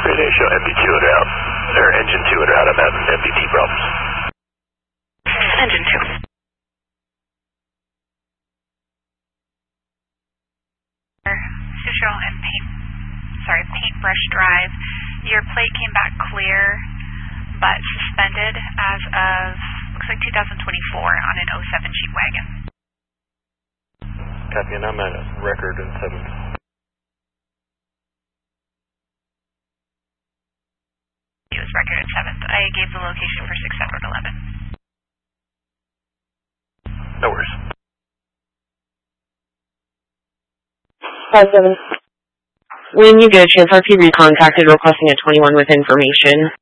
Mayday show MB2 and out. Or engine 2 and out. I'm having MBT problems. Engine 2. Citral and Paintbrush Drive. Your plate came back clear, but suspended as of, looks like 2024 on an 07 Jeep wagon. Copy, and I'm at a record in 7th. It was record at 7th. I gave the location for 6711. No worries. 5-7. When you get a chance, RP recontacted requesting a 21 with information.